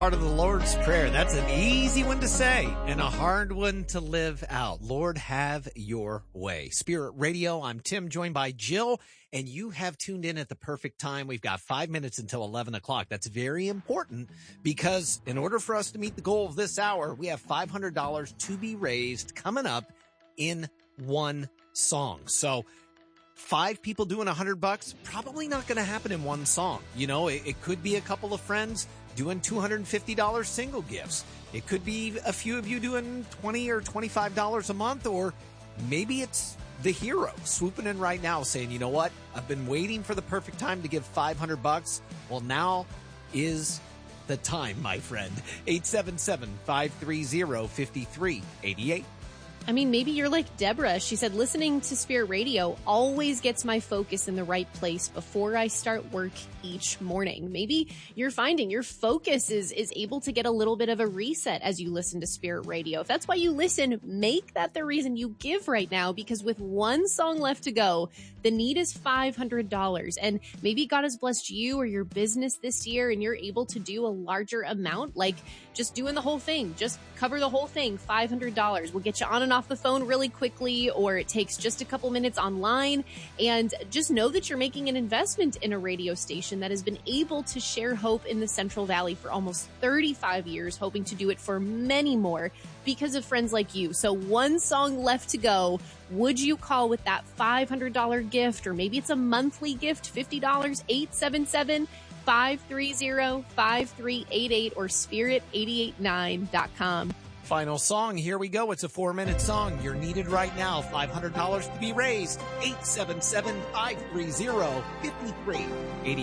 Part of the Lord's Prayer. That's an easy one to say and a hard one to live out. Lord, have your way. Spirit Radio, I'm Tim, joined by Jill, and you have tuned in at the perfect time. We've got 5 minutes until 11 o'clock. That's very important because in order for us to meet the goal of this hour, we have $500 to be raised coming up in one song. So 5 people doing $100, probably not going to happen in one song. You know, it could be a couple of friends doing $250 single gifts. It could be a few of you doing $20 or $25 a month, or maybe it's the hero swooping in right now saying, you know what? I've been waiting for the perfect time to give $500. Well, now is the time, my friend. 877-530-5388. I mean, maybe you're like Deborah. She said, listening to Spirit Radio always gets my focus in the right place before I start work each morning. Maybe you're finding your focus is able to get a little bit of a reset as you listen to Spirit Radio. If that's why you listen, make that the reason you give right now, because with one song left to go, the need is $500. And maybe God has blessed you or your business this year and you're able to do a larger amount, like just doing the whole thing. Just cover the whole thing, $500. We'll get you on and off the phone really quickly, or it takes just a couple minutes online. And just know that you're making an investment in a radio station that has been able to share hope in the Central Valley for almost 35 years, hoping to do it for many more because of friends like you. So one song left to go. Would you call with that $500 gift? Or maybe it's a monthly gift, $50, 877-530-5388 or spirit889.com. Final song. Here we go. It's a 4-minute song. You're needed right now. $500 to be raised. 877-530-5388.